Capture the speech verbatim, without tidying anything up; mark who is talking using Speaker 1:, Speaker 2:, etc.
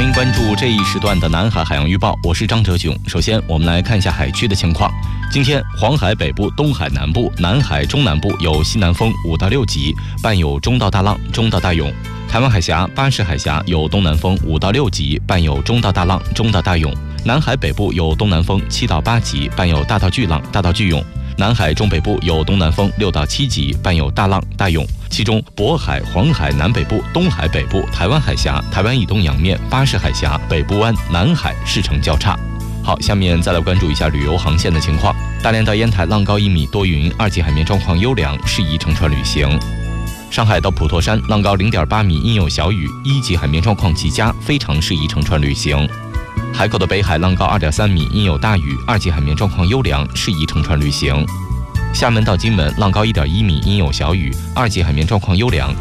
Speaker 1: 欢迎关注这一时段的南海海洋预报，我是张哲炯。首先，我们来看一下海区的情况。今天，黄海北部、东海南部、南海中南部有西南风五到六级，伴有中到大浪、中到大涌。台湾海峡、巴士海峡有东南风五到六级，伴有中到大浪、中到大涌。南海北部有东南风七到八级，伴有大到巨浪、大到巨涌。南海中北部有东南风六到七级，伴有大浪、大涌。其中，渤海、黄海南北部、东海北部、台湾海峡、台湾以东洋面、巴士海峡、北部湾、南海势成较差。好，下面再来关注一下旅游航线的情况。大连到烟台浪高一米，多云，二级海面状况优良，适宜乘船旅行。上海到普陀山浪高零点八米，阴有小雨，一级海面状况极佳，非常适宜乘船旅行。海口的北海浪高二点三米，阴有大雨，二级海面状况优良，适宜乘船旅行。厦门到金门浪高一点一米，阴有小雨，二级海面状况优良。